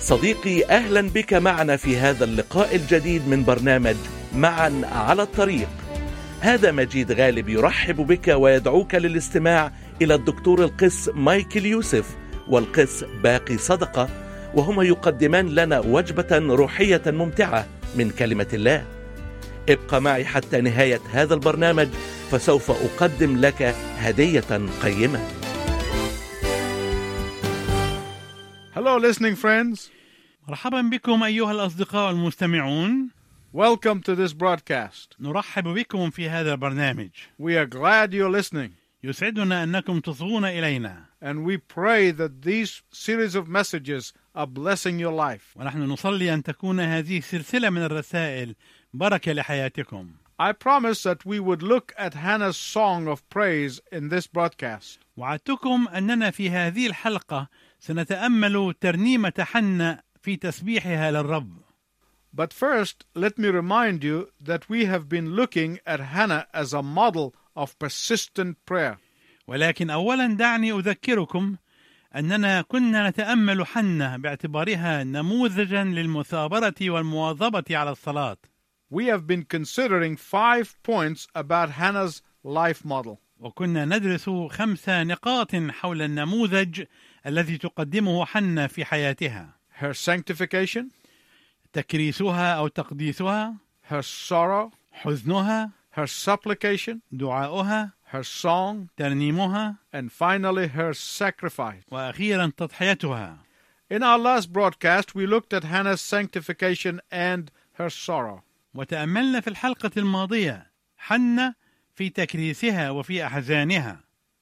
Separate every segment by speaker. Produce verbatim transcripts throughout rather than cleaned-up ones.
Speaker 1: صديقي، أهلا بك معنا في هذا اللقاء الجديد من برنامج معا على الطريق. هذا مجيد غالب يرحب بك ويدعوك للاستماع إلى الدكتور القس مايكل يوسف والقس باقي صدقة، وهما يقدمان لنا وجبة روحية ممتعة من كلمة الله. ابقى معي حتى نهاية هذا البرنامج، فسوف أقدم لك هدية قيمة.
Speaker 2: Hello listening friends.
Speaker 3: مرحبا بكم أيها الأصدقاء المستمعون.
Speaker 2: Welcome to this broadcast.
Speaker 3: نرحب بكم في هذا البرنامج.
Speaker 2: We are glad you're listening.
Speaker 3: يسعدنا أنكم تصغون إلينا.
Speaker 2: And we pray that these series of messages are blessing your life.
Speaker 3: ونحن نصلي أن تكون هذه سلسلة من الرسائل بركة لحياتكم.
Speaker 2: I promise that we would look at Hannah's song of praise in this broadcast.
Speaker 3: وعدتكم أننا في هذه الحلقة سنتأمل ترنيمة حنة في تسبيحها للرب.
Speaker 2: But first, let me remind you that we have been looking at Hannah as a model of persistent prayer.
Speaker 3: ولكن أولا دعني أذكركم أننا كنا نتأمل حنة باعتبارها نموذجا للمثابرة والمواظبة على الصلاة.
Speaker 2: We have been considering five points about Hannah's life model.
Speaker 3: وكنا ندرس خمس نقاط حول النموذج الذي تقدمه حنة في حياتها.
Speaker 2: Her sanctification,
Speaker 3: تكريسها أو تقديسها،
Speaker 2: her sorrow,
Speaker 3: حزنها،
Speaker 2: her supplication,
Speaker 3: دعاؤها،
Speaker 2: her song,
Speaker 3: ترنيمها،
Speaker 2: and finally her sacrifice.
Speaker 3: وأخيرا تضحيتها.
Speaker 2: In our last broadcast, we looked at Hannah's sanctification and her sorrow.
Speaker 3: وتأملنا في الحلقة الماضية حنة في تكريسها وفي أحزانها.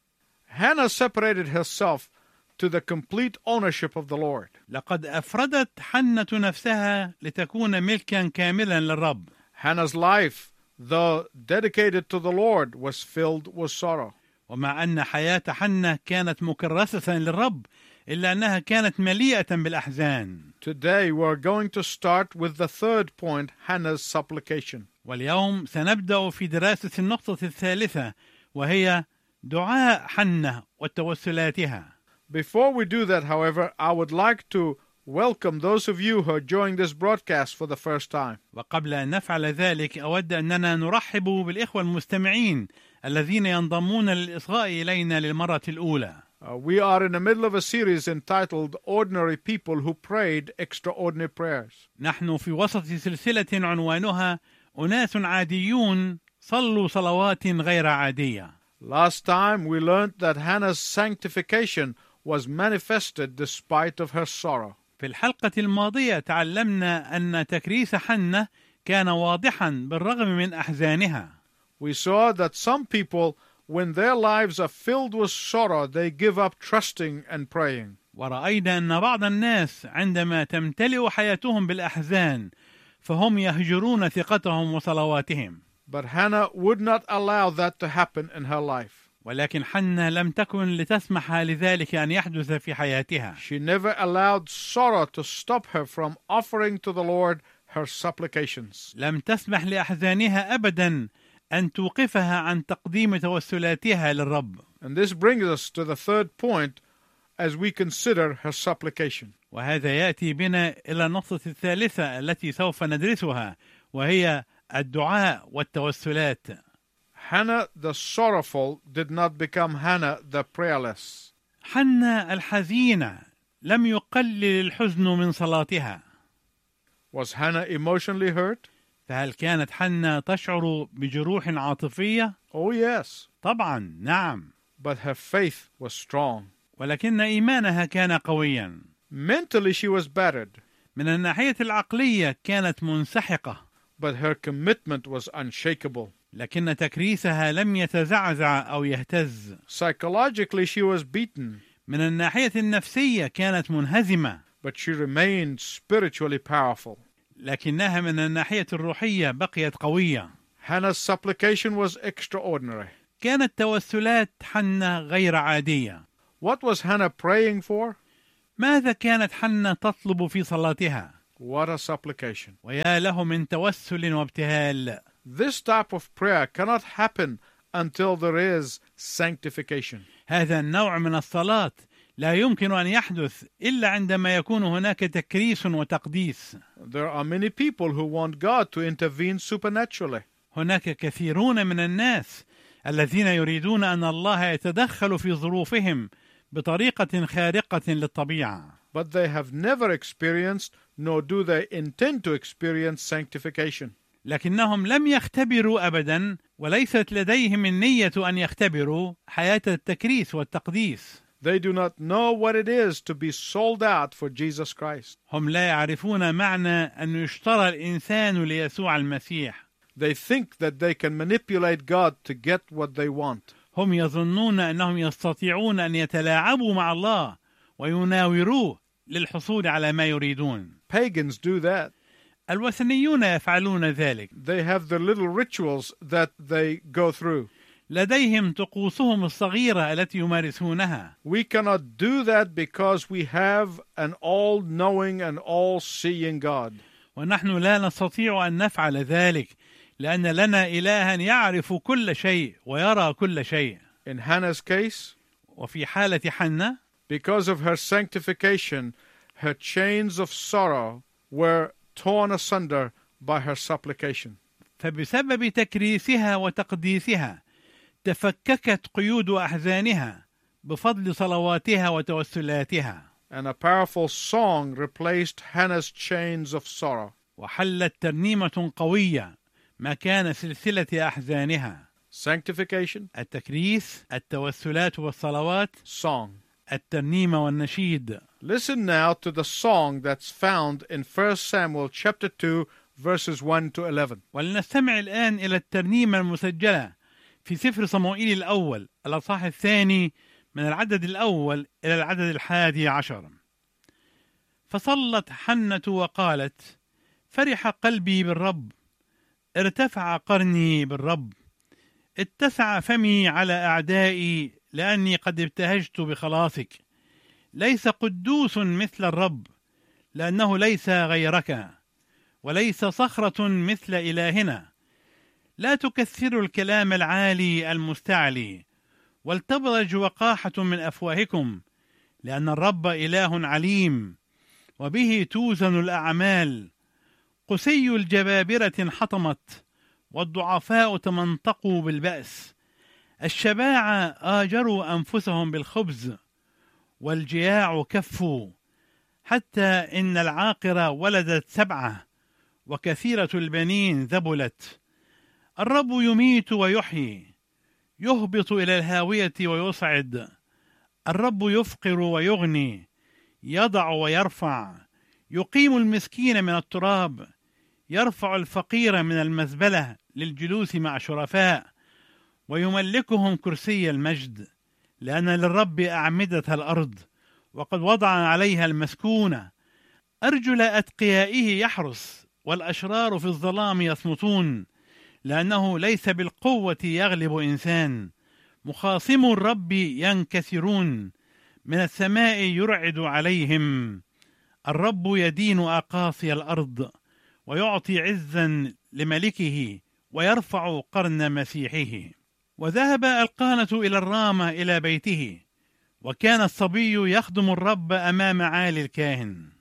Speaker 2: Hannah separated herself to the complete ownership of the Lord.
Speaker 3: لقد أفردت حنة نفسها لتكون ملكا كاملا للرب.
Speaker 2: Hannah's life, though dedicated to the Lord, was filled with sorrow.
Speaker 3: ومع أن حياة حنة كانت مكرسة للرب، إلا أنها كانت مليئة بالأحزان.
Speaker 2: Today we're going to start with the third point, Hannah's supplication.
Speaker 3: واليوم سنبدأ في دراسة النقطة الثالثة، وهي دعاء حنة وتوسلاتها.
Speaker 2: Before we do that, however, I would like to welcome those of you who are joining this broadcast for the first time.
Speaker 3: وقبل أن نفعل ذلك أود أننا نرحب بالإخوة المستمعين الذين ينضمون للإصغاء إلينا للمرة الأولى.
Speaker 2: Uh, we are in the middle of a series entitled Ordinary People Who Prayed Extraordinary Prayers.
Speaker 3: نحن في وسط سلسلة عنوانها أناس عاديون صلوا صلوات غير عادية.
Speaker 2: Last time we learned that Hannah's sanctification was manifested despite of her sorrow.
Speaker 3: في الحلقة الماضية تعلمنا أن تكريس حنة كان واضحا بالرغم من أحزانها.
Speaker 2: We saw that some people, when their lives are filled with sorrow, they give up trusting and praying.
Speaker 3: ورأينا أن بعض الناس عندما تمتلئ حياتهم بالأحزان فهم يهجرون ثقتهم وصلواتهم.
Speaker 2: But Hannah would not allow that to happen in her life.
Speaker 3: ولكن حنة لم تكن لتسمح لذلك أن يحدث في حياتها.
Speaker 2: She never allowed sorrow to stop her from offering to the Lord her supplications.
Speaker 3: لم تسمح لأحزانها أبدا أن توقفها عن تقديم توسلاتها للرب.
Speaker 2: And this brings us to the third point as we consider her supplication.
Speaker 3: وهذا يأتي بنا إلى النقطة الثالثة التي سوف ندرسها، وهي الدعاء والتوسلات.
Speaker 2: Hannah the sorrowful did not become Hannah the prayerless.
Speaker 3: حنة الحزينة لم يقلل الحزن من صلاتها.
Speaker 2: Was Hannah emotionally hurt?
Speaker 3: فهل كانت حنة تشعر بجروح عاطفية؟
Speaker 2: Oh yes.
Speaker 3: طبعا نعم.
Speaker 2: But her faith was strong.
Speaker 3: ولكن إيمانها كان قويا.
Speaker 2: Mentally she was battered.
Speaker 3: من الناحية العقلية كانت منسحقة.
Speaker 2: But her commitment was unshakable.
Speaker 3: لكن تكريسها لم يتزعزع أو يهتز.
Speaker 2: Psychologically she was beaten.
Speaker 3: من الناحية النفسية كانت منهزمة.
Speaker 2: But she remained spiritually powerful.
Speaker 3: لكنها من الناحية الروحية بقيت قوية.
Speaker 2: Hannah's supplication was extraordinary.
Speaker 3: كانت توسلات حنة غير عادية.
Speaker 2: What was Hannah praying for?
Speaker 3: ماذا كانت حنة تطلب في صلاتها؟
Speaker 2: What a supplication.
Speaker 3: ويا له من توسل وابتهال.
Speaker 2: This type of prayer cannot happen until there is sanctification.
Speaker 3: هذا النوع من الصلاة لا يمكن أن يحدث إلا عندما يكون هناك تكريس وتقديس.
Speaker 2: There are many people who want God to intervene supernaturally.
Speaker 3: هناك كثيرون من الناس الذين يريدون أن الله يتدخل في ظروفهم بطريقة خارقة للطبيعة.
Speaker 2: But they have never experienced, nor do they intend to experience, sanctification.
Speaker 3: لكنهم لم يختبروا أبدا، وليست لديهم النية أن يختبروا حياة التكريس والتقديس.
Speaker 2: They do not know what it is to be sold out for Jesus Christ.
Speaker 3: هم لا يعرفون معنى أن يشترى الإنسان ليسوع المسيح.
Speaker 2: They think that they can manipulate God to get what they want.
Speaker 3: هم يظنون أنهم يستطيعون أن يتلاعبوا مع الله ويناوروه للحصول على ما يريدون.
Speaker 2: Pagans do that.
Speaker 3: الوثنيون يفعلون ذلك.
Speaker 2: They have their little rituals that they go through.
Speaker 3: لديهم طقوسهم الصغيرة التي يمارسونها.
Speaker 2: We cannot do that because we have an all-knowing and all-seeing God.
Speaker 3: ونحن لا نستطيع أن نفعل ذلك لأن لنا إلها يعرف كل شيء ويرى كل شيء.
Speaker 2: In Hannah's case,
Speaker 3: وفي حالة حنة,
Speaker 2: because of her sanctification, her chains of sorrow were torn asunder by her supplication.
Speaker 3: فبسبب تكريسها وتقديسها تفككت قيود أحزانها بفضل صلواتها وتوسلاتها.
Speaker 2: And a powerful song replaced Hannah's chains of sorrow.
Speaker 3: وحلت ترنيمة قوية مكان سلسلة أحزانها.
Speaker 2: Sanctification,
Speaker 3: التكريس، التوسلات والصلوات،
Speaker 2: song.
Speaker 3: الترنيمة والنشيد.
Speaker 2: Listen now to the song that's found in First Samuel chapter two, verses one to eleven.
Speaker 3: ولنستمع الآن إلى الترنيمة المسجلة في سفر صموئيل الأول الأصحاح الثاني من العدد الأول إلى العدد الحادي عشر. فصلت حنة وقالت: فرح قلبي بالرب، ارتفع قرني بالرب، اتسع فمي على أعدائي لأني قد ابتهجت بخلاصك. ليس قدوس مثل الرب، لأنه ليس غيرك، وليس صخرة مثل إلهنا. لا تكثروا الكلام العالي المستعلي، ولتبرج وقاحة من أفواهكم، لأن الرب إله عليم، وبه توزن الأعمال. قسي الجبابرة انحطمت، والضعفاء تمنطقوا بالبأس. الشباعة آجروا أنفسهم بالخبز، والجياع كفوا، حتى إن العاقرة ولدت سبعة، وكثيرة البنين ذبلت. الرب يميت ويحيي، يهبط إلى الهاوية ويصعد. الرب يفقر ويغني، يضع ويرفع، يقيم المسكين من التراب، يرفع الفقير من المزبلة للجلوس مع شرفاء، ويملكهم كرسي المجد. لأن للرب أعمدة الأرض، وقد وضع عليها المسكونة. أرجل أتقيائه يحرس، والأشرار في الظلام يصمتون، لأنه ليس بالقوة يغلب إنسان. مخاصم الرب ينكسرون، من السماء يرعد عليهم. الرب يدين أقاصي الأرض، ويعطي عزا لملكه، ويرفع قرن مسيحه. وذهب القانة إلى الرامة إلى بيته، وكان الصبي يخدم الرب أمام عالي الكاهن.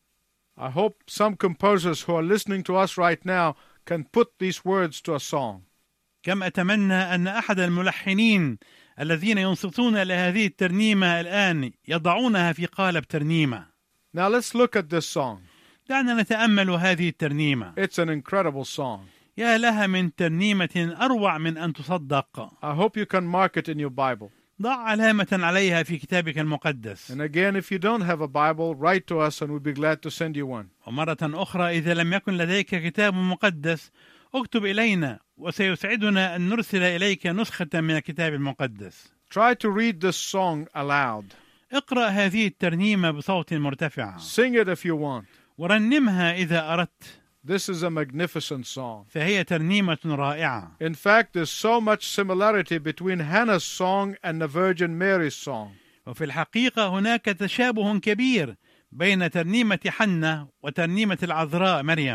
Speaker 2: I hope some composers who are listening to us right now can put these words to a song.
Speaker 3: كم أتمنى أن أحد الملحنين الذين ينصتون لهذه الترنيمة الآن يضعونها في قالب ترنيمة.
Speaker 2: Now let's look at this song.
Speaker 3: دعنا نتأمل هذه الترنيمة.
Speaker 2: It's an incredible song.
Speaker 3: يا لها من ترنيمة أروع من أن تصدق.
Speaker 2: I hope you can mark it in your Bible.
Speaker 3: ضع علامة عليها في كتابك المقدس.
Speaker 2: And again, if you don't have a Bible, write to us and we'll be glad to send you one.
Speaker 3: ومرة أخرى إذا لم يكن لديك كتاب مقدس اكتب إلينا، وسيسعدنا أن نرسل إليك نسخة من الكتاب المقدس.
Speaker 2: Try to read this song aloud.
Speaker 3: اقرأ هذه الترنيمة بصوت مرتفع.
Speaker 2: Sing it if you want.
Speaker 3: ورنمها إذا أردت.
Speaker 2: This is a magnificent song.
Speaker 3: فهي ترنيمة رائعة.
Speaker 2: In fact, there's so much similarity between Hannah's song and the Virgin Mary's song.
Speaker 3: وفي الحقيقة هناك تشابه كبير بين ترنيمة حنة وترنيمة العذراء مريم.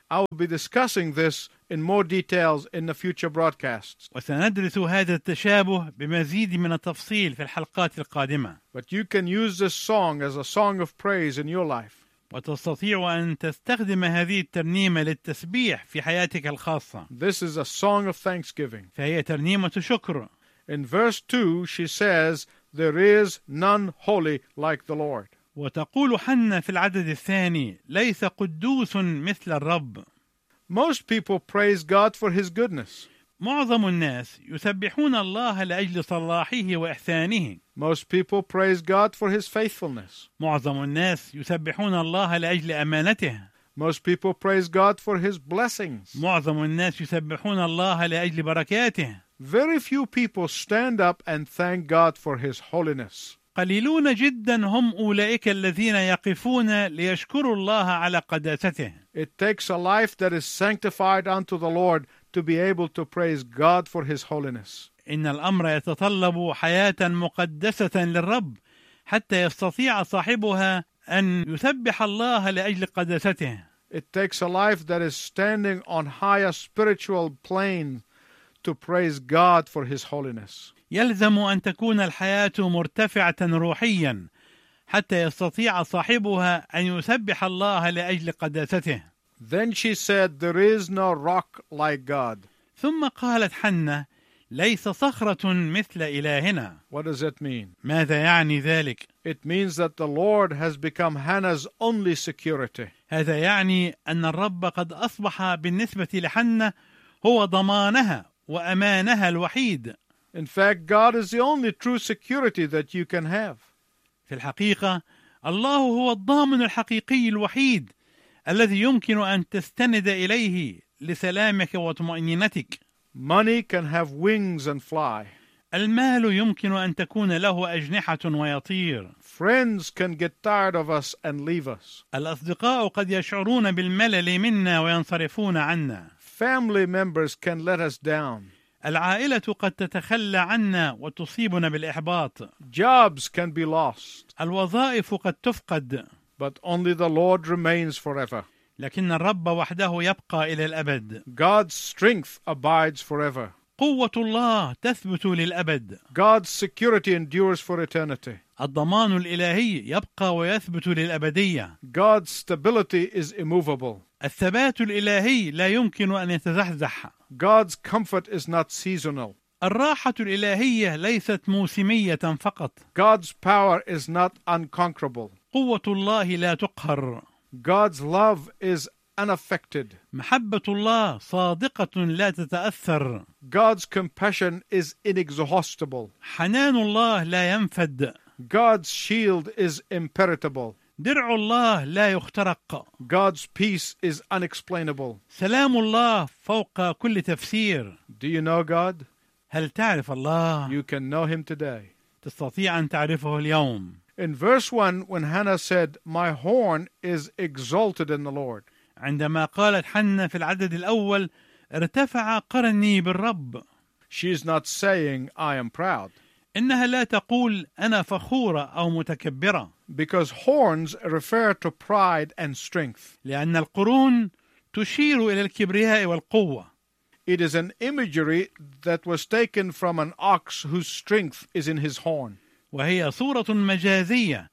Speaker 2: I will be discussing this in more details in the future broadcasts.
Speaker 3: وسندرس هذا التشابه بمزيد من التفصيل في الحلقات القادمة.
Speaker 2: But you can use this song as a song of praise in your life.
Speaker 3: وتستطيع أن تستخدم هذه الترنيمة للتسبيح في حياتك الخاصة.
Speaker 2: This is a song of thanksgiving.
Speaker 3: فهي ترنيمة شكر.
Speaker 2: In verse two, she says, "There is none holy like the Lord."
Speaker 3: وتقول حنة في العدد الثاني: ليس قدوس مثل الرب.
Speaker 2: Most people praise God for His goodness.
Speaker 3: معظم الناس يسبحون الله لأجل صلاحه وإحسانه.
Speaker 2: Most people praise God for His faithfulness.
Speaker 3: معظم الناس يسبحون الله لأجل أمانته.
Speaker 2: Most people praise God for His blessings.
Speaker 3: معظم الناس يسبحون الله لأجل بركاته.
Speaker 2: Very few people stand up and thank God for His holiness.
Speaker 3: قليلون جدا هم أولئك الذين يقفون ليشكروا الله على قداسته.
Speaker 2: It takes a life that is sanctified unto the Lord to be able to praise God for His holiness.
Speaker 3: إن الأمر يتطلب حياة مقدسة للرب حتى يستطيع صاحبها أن يسبح الله لأجل قداسته.
Speaker 2: It takes a life that is standing on higher spiritual plane to praise God for His holiness.
Speaker 3: يلزم أن تكون الحياة مرتفعة روحيا حتى يستطيع صاحبها أن يسبح الله لأجل قداسته.
Speaker 2: Then she said, "There is no rock like God."
Speaker 3: ثم قالت حنة: ليس صخرة مثل إلهنا.
Speaker 2: What does it mean?
Speaker 3: ماذا يعني ذلك؟
Speaker 2: It means that the Lord has become Hannah's only security.
Speaker 3: هذا يعني أن الرب قد أصبح بالنسبة لحنة هو ضمانها وأمانها الوحيد.
Speaker 2: In fact, God is the only true security that you can have.
Speaker 3: في الحقيقة الله هو الضامن الحقيقي الوحيد الذي يمكن أن تستند إليه لسلامك وطمأنينتك.
Speaker 2: Money can have wings and fly.
Speaker 3: المال يمكن أن تكون له أجنحة ويطير.
Speaker 2: Friends can get tired of us and leave us.
Speaker 3: الأصدقاء قد يشعرون بالملل منا وينصرفون عنا.
Speaker 2: Family members can let us down.
Speaker 3: العائلة قد تتخلى عنا وتصيبنا بالإحباط.
Speaker 2: Jobs can be lost.
Speaker 3: الوظائف قد تفقد.
Speaker 2: But only the Lord remains forever.
Speaker 3: لكن الرب وحده يبقى إلى الأبد.
Speaker 2: God's strength abides forever.
Speaker 3: قوة الله تثبت للأبد.
Speaker 2: God's security endures for eternity.
Speaker 3: الضمان الإلهي يبقى ويثبت للأبدية.
Speaker 2: God's stability is immovable.
Speaker 3: الثبات الإلهي لا يمكن أن يتزحزح.
Speaker 2: God's comfort is not seasonal.
Speaker 3: الراحة الإلهية ليست موسمية فقط.
Speaker 2: God's power is not unconquerable.
Speaker 3: قوة الله لا تقهر.
Speaker 2: God's love is unaffected.
Speaker 3: محبة الله صادقة لا تتأثر.
Speaker 2: God's compassion is inexhaustible.
Speaker 3: حنان الله لا ينفد.
Speaker 2: God's shield is impenetrable.
Speaker 3: درع الله لا يخترق.
Speaker 2: God's peace is unexplainable.
Speaker 3: سلام الله فوق كل تفسير.
Speaker 2: Do you know God?
Speaker 3: هل تعرف الله؟
Speaker 2: You can know Him today.
Speaker 3: تستطيع أن تعرفه اليوم.
Speaker 2: In verse one, when Hannah said, "My horn is exalted in the Lord,"
Speaker 3: عندما قالت حنة في العدد الأول: ارتفع قرني بالرب.
Speaker 2: she is not saying, "I am proud."
Speaker 3: إنها لا تقول أنا فخورة أو متكبرة.
Speaker 2: Because horns refer to pride and strength.
Speaker 3: لأن القرون تشير إلى الكبرياء والقوة.
Speaker 2: It is an imagery that was taken from an ox whose strength is in his horn.
Speaker 3: وهي صورة مجازية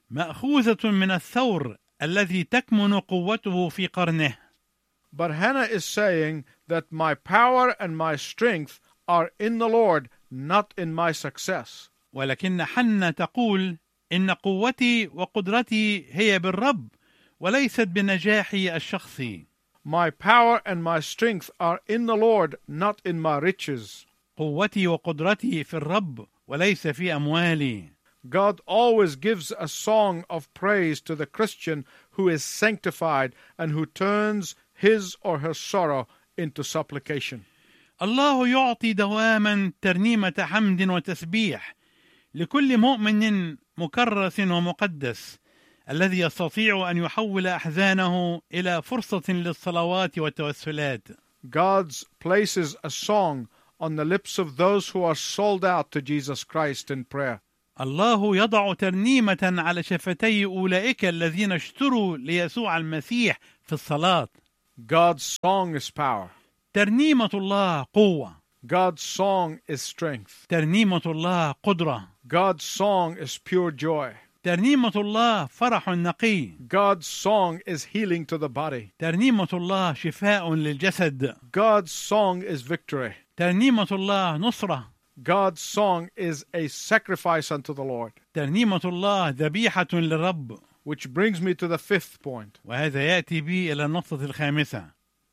Speaker 3: مأخوذة من الثور الذي تكمن قوته في قرنه.
Speaker 2: But Hannah is saying that my power and my strength are in the Lord, not in my success.
Speaker 3: ولكن حنة تقول إن قوتي وقدرتي هي بالرب وليست بنجاحي الشخصي.
Speaker 2: My power and my strength are in the Lord, not in my riches.
Speaker 3: قوتي وقدرتي في الرب وليس في أموالي.
Speaker 2: God always gives a song of praise to the Christian who is sanctified and who turns his or her sorrow into supplication.
Speaker 3: الله يعطي دواما ترنيمة حمد وتسبيح لكل مؤمن مكرس ومقدس الذي يستطيع أن يحول أحزانه إلى فرصة للصلوات والتوسلات.
Speaker 2: God places a song on the lips of those who are sold out to Jesus Christ in prayer.
Speaker 3: الله يضع ترنيمة على شفتي أولئك الذين اشتروا ليسوع المسيح في الصلاة.
Speaker 2: God's song is power.
Speaker 3: ترنيمة الله قوة.
Speaker 2: God's song is strength.
Speaker 3: ترنيمة الله قدرة.
Speaker 2: God's song is pure joy.
Speaker 3: ترنيمة الله فرح نقي.
Speaker 2: God's song is healing to the body.
Speaker 3: ترنيمة الله شفاء للجسد.
Speaker 2: God's song is victory.
Speaker 3: ترنيمة الله نصرة.
Speaker 2: God's song is a sacrifice unto the Lord.
Speaker 3: ترنيمة الله ذبيحة للرب.
Speaker 2: Which brings me to the fifth point.
Speaker 3: وهذا يأتي بي إلى النقطة الخامسة.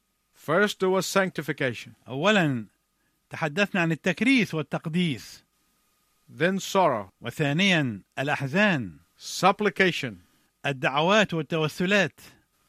Speaker 2: First there was sanctification.
Speaker 3: أولا تحدثنا عن التكريس والتقديس.
Speaker 2: Then sorrow.
Speaker 3: وثانيا الأحزان.
Speaker 2: Supplication.
Speaker 3: الدعوات والتوسلات.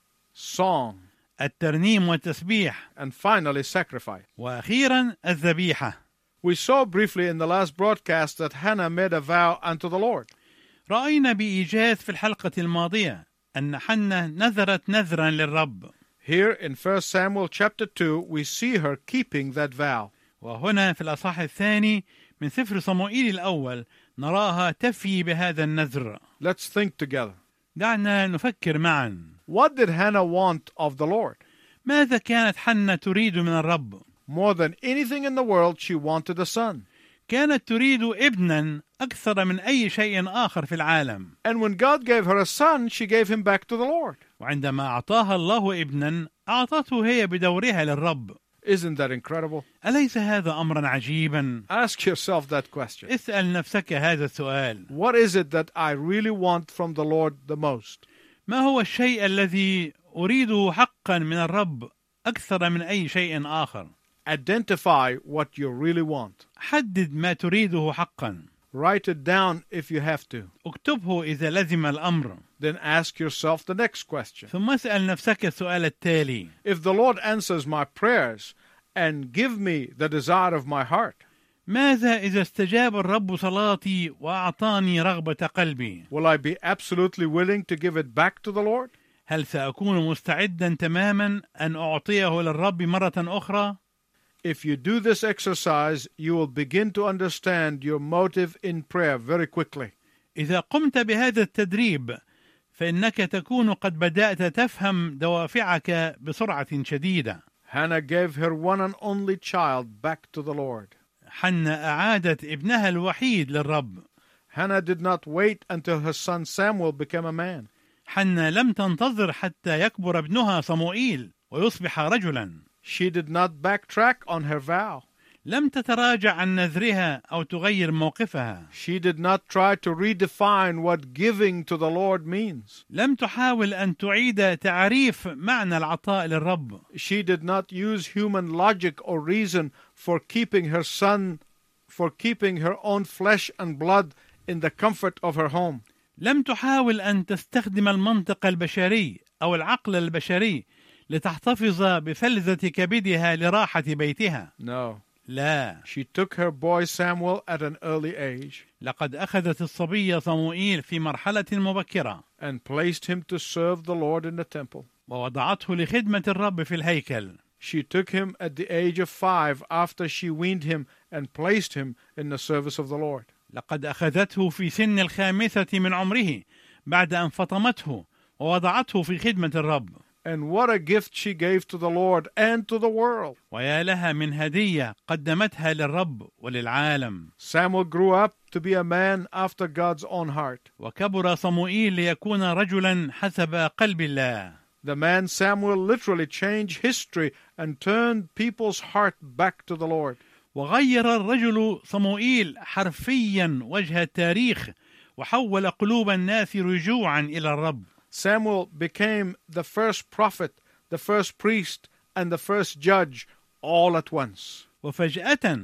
Speaker 2: Song.
Speaker 3: الترنيم والتسبيح.
Speaker 2: And finally sacrifice.
Speaker 3: وأخيرا الذبيحة.
Speaker 2: We saw briefly in the last broadcast that Hannah made a vow unto the Lord.
Speaker 3: رأينا بإيجاز في الحلقة الماضية أن حنة نذرت نذرا للرب.
Speaker 2: Here in First Samuel chapter two, we see her keeping that vow.
Speaker 3: وهنا في الأصحاح الثاني من سفر صموئيل الأول نراها تفي بهذا النذر.
Speaker 2: Let's think together.
Speaker 3: دعنا نفكر معا.
Speaker 2: What did Hannah want of the Lord?
Speaker 3: ماذا كانت حنة تريد من الرب؟
Speaker 2: More than anything in the world, she wanted a son.
Speaker 3: كانت تريد ابنا أكثر من أي شيء آخر في العالم.
Speaker 2: And when God gave her a son, she gave him back to the Lord.
Speaker 3: وعندما أعطاها الله ابنا أعطته هي بدورها للرب.
Speaker 2: Isn't that incredible?
Speaker 3: أليس هذا أمرا عجيبا؟
Speaker 2: Ask yourself that question.
Speaker 3: اسأل نفسك هذا السؤال.
Speaker 2: What is it that I really want from the Lord the most?
Speaker 3: ما هو الشيء الذي أريده حقا من الرب أكثر من أي شيء آخر؟
Speaker 2: Identify what you really want.
Speaker 3: حدد ما تريده حقا.
Speaker 2: Write it down if you have to.
Speaker 3: اكتبه إذا لزم الأمر.
Speaker 2: Then ask yourself the next question.
Speaker 3: ثم اسأل نفسك السؤال التالي.
Speaker 2: If the Lord answers my prayers and give me the desire of my heart,
Speaker 3: ماذا إذا استجاب الرب صلاتي وأعطاني رغبة قلبي؟
Speaker 2: will I be absolutely willing to give it back to the Lord?
Speaker 3: هل سأكون مستعدا تماما أن أعطيه للرب مرة أخرى؟
Speaker 2: If you do this exercise, you will begin to understand your motive in prayer very quickly.
Speaker 3: إذا قمت بهذا التدريب فإنك تكون قد بدأت تفهم دوافعك بسرعة شديدة.
Speaker 2: Hannah gave her one and only child back to the Lord.
Speaker 3: حنة أعادت ابنها الوحيد للرب.
Speaker 2: Hannah did not wait until her son Samuel became a man.
Speaker 3: حنة لم تنتظر حتى يكبر ابنها صموئيل ويصبح رجلا.
Speaker 2: She did not backtrack on her vow.
Speaker 3: لم تتراجع عن نذرها أو تغير موقفها.
Speaker 2: She did not try to redefine what giving to the Lord means.
Speaker 3: لم تحاول أن تعيد تعريف معنى العطاء للرب.
Speaker 2: She did not use human logic or reason for keeping her son, for keeping her own flesh and blood in the comfort of her home.
Speaker 3: لم تحاول أن تستخدم المنطق البشري أو العقل البشري لتحتفظ بفلذة كبدها لراحة بيتها.
Speaker 2: No.
Speaker 3: لا.
Speaker 2: She took her boy Samuel at an early age.
Speaker 3: لقد أخذت الصبي صموئيل في مرحلة مبكرة.
Speaker 2: And placed him to serve the Lord in the temple.
Speaker 3: ووضعته لخدمة الرب في الهيكل.
Speaker 2: She took him at the age of five after she weaned him and placed him in the service of the Lord.
Speaker 3: لقد أخذته في سن الخامسة من عمره بعد أن فطمته ووضعته في خدمة الرب.
Speaker 2: And what a gift she gave to the Lord and to the world.
Speaker 3: ويا لها من هدية قدمتها للرب وللعالم.
Speaker 2: Samuel grew up to be a man after God's own heart.
Speaker 3: وكبر صموئيل ليكون رجلا حسب قلب الله.
Speaker 2: The man Samuel literally changed history and turned people's heart back to the Lord.
Speaker 3: وغير الرجل صموئيل حرفيا وجه التاريخ وحول قلوب الناس رجوعا إلى الرب.
Speaker 2: Samuel became the first prophet, the first priest, and the first judge all at once.
Speaker 3: وفجأة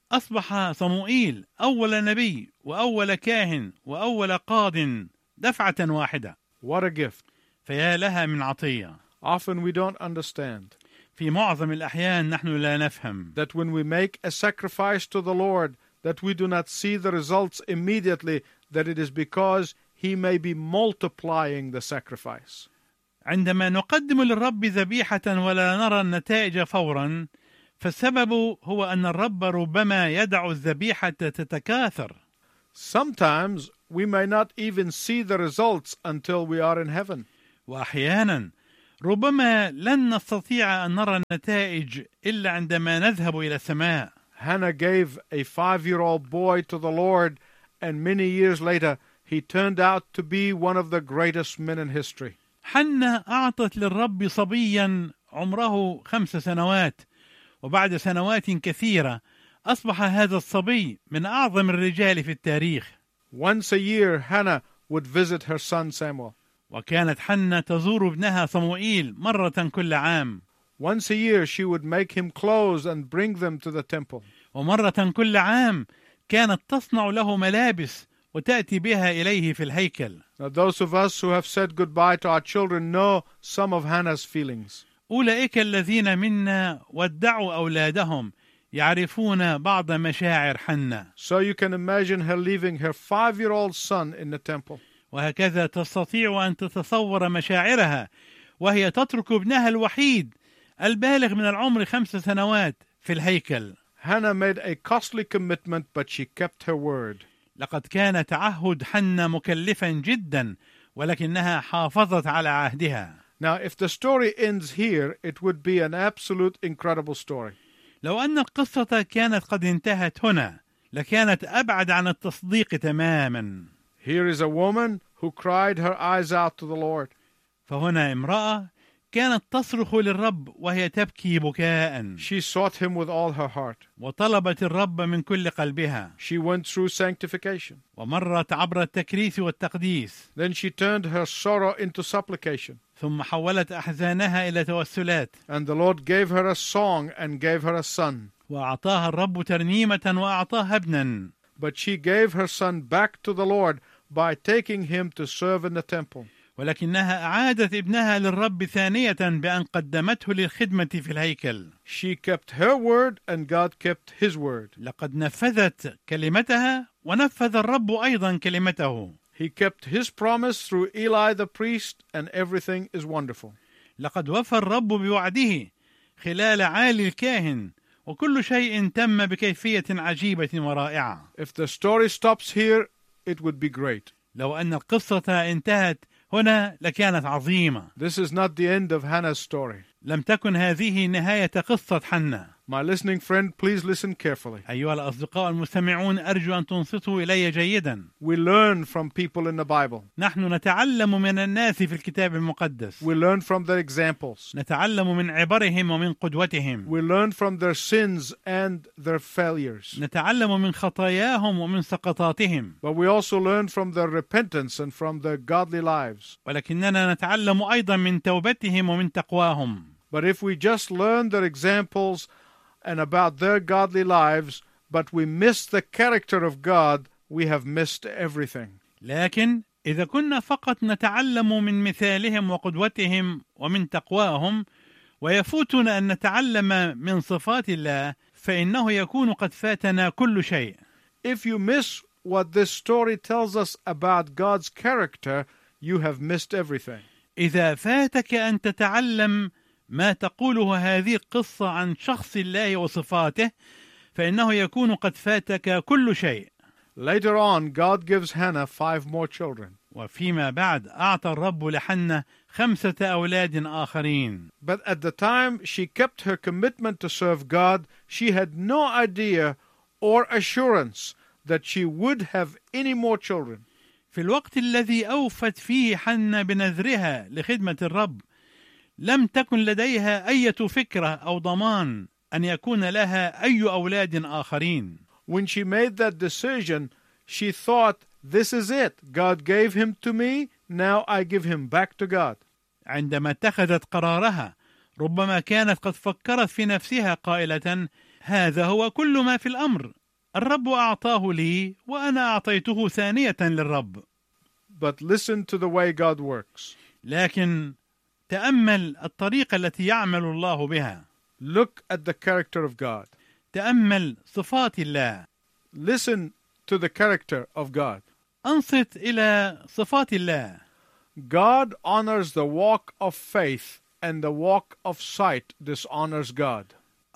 Speaker 3: أصبح صموئيل أول نبي وأول كاهن وأول قاض دفعة واحدة.
Speaker 2: What a gift.
Speaker 3: فيا لها من عطية.
Speaker 2: Often we don't understand
Speaker 3: في معظم الأحيان نحن لا نفهم
Speaker 2: that when we make a sacrifice to the Lord, that we do not see the results immediately, that it is because He may be multiplying the sacrifice.
Speaker 3: عندما نقدم للرب ذبيحة ولا نرى النتائج فورا فالسبب هو أن الرب ربما يدع الذبيحة تتكاثر.
Speaker 2: Sometimes we may not even see the results until we are in heaven.
Speaker 3: وأحيانا ربما لن نستطيع أن نرى النتائج إلا عندما نذهب إلى السماء.
Speaker 2: Hannah gave a five-year-old boy to the Lord, and many years later he turned out to be one of the greatest men in history.
Speaker 3: حنة أعطت للرب صبيا عمره خمس سنوات، وبعد سنوات كثيرة أصبح هذا الصبي من أعظم الرجال في التاريخ.
Speaker 2: Once a year, Hannah would visit her son Samuel.
Speaker 3: وكانت حنة تزور ابنها صموئيل مرة كل عام.
Speaker 2: Once a year, she would make him clothes and bring them to the temple.
Speaker 3: ومرة كل عام كانت تصنع له ملابس وتأتي بها إليه في الهيكل.
Speaker 2: Now, those of us who have said goodbye to our children know some of Hannah's feelings.
Speaker 3: أولئك الذين منا ودعوا أولادهم يعرفون بعض مشاعر حنة.
Speaker 2: So you can imagine her leaving her five-year-old son in the temple.
Speaker 3: وهكذا تستطيع أن تتصور مشاعرها وهي تترك ابنها الوحيد البالغ من العمر خمس سنوات في الهيكل.
Speaker 2: Hannah made a costly commitment, but she kept her word.
Speaker 3: لقد كان تعهد حنة مكلفا جدا، ولكنها حافظت على عهدها.
Speaker 2: Now, if the story ends here, it would be an absolute incredible story.
Speaker 3: لو أن القصة كانت قد انتهت هنا لكانت أبعد عن التصديق تماما.
Speaker 2: Here is a woman who cried her eyes out to the Lord.
Speaker 3: فهنا امرأة كانت تصرخ للرب وهي تبكي بكاء.
Speaker 2: She sought him with all her heart.
Speaker 3: وطلبت الرب من كل قلبها.
Speaker 2: She went through sanctification.
Speaker 3: ومرت عبر التكريس والتقديس.
Speaker 2: Then she turned her sorrow into supplication.
Speaker 3: ثم حولت أحزانها إلى توسلات.
Speaker 2: And the Lord gave her a song and gave her a son.
Speaker 3: وأعطاها الرب ترنيمة وأعطاها ابنا.
Speaker 2: But she gave her son back to the Lord by taking him to serve in the temple.
Speaker 3: ولكنها أعادت ابنها للرب ثانية بأن قدمته للخدمة في الهيكل.
Speaker 2: She kept her word and God kept his word.
Speaker 3: لقد نفذت كلمتها ونفذ الرب أيضا كلمته.
Speaker 2: He kept his promise through Eli the priest, and everything is wonderful.
Speaker 3: لقد وفى الرب بوعده خلال عالي الكاهن، وكل شيء تم بكيفية عجيبة ورائعة.
Speaker 2: If the story stops here, it would be great.
Speaker 3: لو أن القصة انتهت هنا لكانت عظيمة.
Speaker 2: This is not the end of Hannah's story.
Speaker 3: لم تكن هذه نهاية قصة حنة.
Speaker 2: My listening friend, please listen carefully.
Speaker 3: أيها الأصدقاء المستمعون، أرجو أن تنصتوا إلي جيدا.
Speaker 2: We learn from people in the Bible.
Speaker 3: نحن نتعلم من الناس في الكتاب المقدس.
Speaker 2: We learn from their examples.
Speaker 3: نتعلم من عبرهم ومن قدوتهم.
Speaker 2: We learn from their sins and their failures.
Speaker 3: نتعلم من خطاياهم ومن سقطاتهم.
Speaker 2: But we also learn from their repentance and from their godly lives.
Speaker 3: ولكننا نتعلم أيضا من توبتهم ومن تقواهم.
Speaker 2: But if we just learn their examples and about their godly lives, but we miss the character of God, we have missed everything.
Speaker 3: لكن إذا كنا فقط نتعلم من مثالهم وقدوتهم ومن تقواهم ويفوتنا أن نتعلم من صفات الله، فإنه يكون قد فاتنا كل شيء.
Speaker 2: If you miss what this story tells us about God's character, you have missed everything.
Speaker 3: إذا فاتك أن تتعلم ما تقوله هذه القصة عن شخص الله وصفاته، فإنه يكون قد فاتك كل شيء.
Speaker 2: Later on, God gives Hannah five more children.
Speaker 3: وفيما بعد أعطى الرب لحنة خمسة أولاد آخرين.
Speaker 2: But at the time she kept her commitment to serve God, she had no idea or assurance that she would have any more children.
Speaker 3: في الوقت الذي أوفت فيه حنة بنذرها لخدمة الرب، لم تكن لديها أي فكرة أو ضمان أن يكون لها أي أولاد آخرين.
Speaker 2: When she made that decision, she thought, this is it. God gave him to me, now I give him back to God.
Speaker 3: عندما اتخذت قرارها ربما كانت قد فكرت في نفسها قائلة: هذا هو كل ما في الأمر، الرب أعطاه لي وأنا أعطيته ثانية للرب.
Speaker 2: But listen to the way God works.
Speaker 3: لكن تأمل الطريقة التي يعمل الله بها.
Speaker 2: Look at the character of God.
Speaker 3: تأمل صفات الله.
Speaker 2: Listen to the character of God.
Speaker 3: أنصت إلى صفات الله.
Speaker 2: God honors the walk of faith, and the walk of sight dishonors God.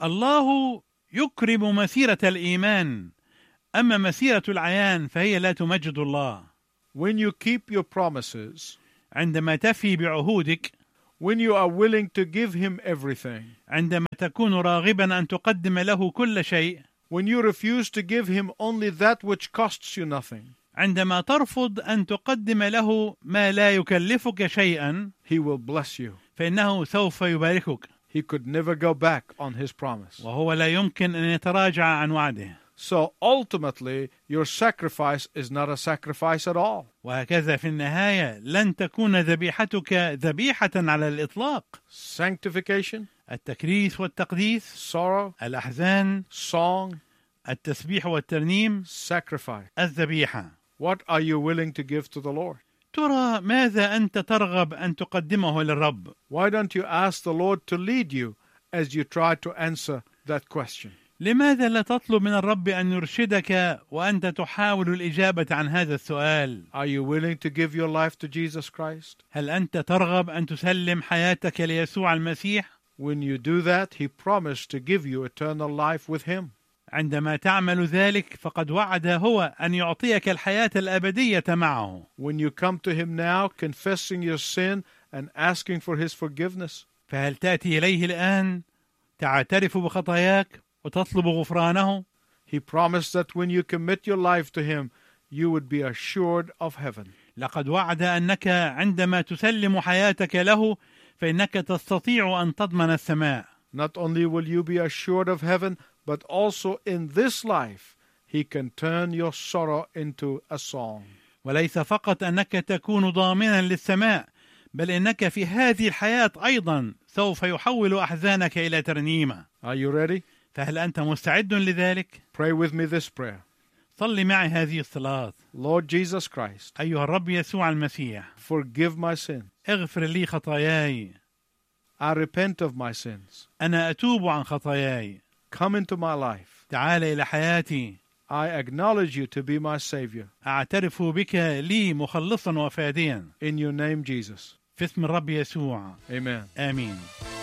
Speaker 3: الله يكرم مسيرة الإيمان، أما مسيرة العيان فهي لا تمجد الله.
Speaker 2: When you keep your promises,
Speaker 3: عندما تفي بعهودك،
Speaker 2: when you are willing to give him everything,
Speaker 3: عندما تكون راغبا أن تقدم له كل شيء،
Speaker 2: when you refuse to give him only that which costs you nothing,
Speaker 3: عندما ترفض أن تقدم له ما لا يكلفك شيئا،
Speaker 2: he will bless you.
Speaker 3: فإنه سوف يباركك.
Speaker 2: He could never go back on his promise.
Speaker 3: وهو لا يمكن أن يتراجع عن وعده.
Speaker 2: So ultimately, your sacrifice is not a sacrifice at all.
Speaker 3: وهكذا في النهاية لن تكون ذبيحتك ذبيحة على الإطلاق.
Speaker 2: Sanctification,
Speaker 3: التكريس والتقديس،
Speaker 2: sorrow,
Speaker 3: الأحزان،
Speaker 2: song,
Speaker 3: التسبيح والترنيم،
Speaker 2: sacrifice.
Speaker 3: الذبيحة.
Speaker 2: What are you willing to give to the Lord?
Speaker 3: ترى ماذا أنت ترغب أن تقدمه للرب؟
Speaker 2: Why don't you ask the Lord to lead you as you try to answer that question?
Speaker 3: لماذا لا تطلب من الرب أن يرشدك وأنت تحاول الإجابة عن هذا السؤال؟
Speaker 2: Are you willing to give your life to Jesus Christ?
Speaker 3: هل أنت ترغب أن تسلم حياتك ليسوع المسيح؟
Speaker 2: When you do that, He promised to give you eternal life with Him.
Speaker 3: عندما تعمل ذلك فقد وعد هو أن يعطيك الحياة الأبدية معه.
Speaker 2: When you come to Him now, confessing your sin and asking for His forgiveness,
Speaker 3: فهل تأتي إليه الآن تعترف بخطاياك وتطلب غفرانه؟
Speaker 2: He promised that when you commit your life to Him, you would be assured of heaven.
Speaker 3: لقد وعد أنك عندما تسلم حياتك له فإنك تستطيع أن تضمن السماء.
Speaker 2: Not only will you be assured of heaven, but also in this life, He can turn your sorrow into a song.
Speaker 3: وليس فقط أنك تكون ضامنا للسماء، بل إنك في هذه الحياة أيضا سوف يحول أحزانك إلى ترنيمة.
Speaker 2: Are you ready?
Speaker 3: فهل أنت مستعد لذلك؟
Speaker 2: Pray with me this prayer.
Speaker 3: صلي معي هذه الصلاة.
Speaker 2: Lord Jesus Christ,
Speaker 3: أيها الرب يسوع المسيح،
Speaker 2: forgive my sin.
Speaker 3: اغفر لي خطاياي.
Speaker 2: I repent of my sins.
Speaker 3: أنا أتوب عن خطاياي.
Speaker 2: Come into my life.
Speaker 3: تعال إلى حياتي.
Speaker 2: I acknowledge you to be my Savior.
Speaker 3: أعترف بك لي مخلصا وفاديا.
Speaker 2: In your name, Jesus.
Speaker 3: في اسم الرب يسوع.
Speaker 2: Amen.
Speaker 3: آمين.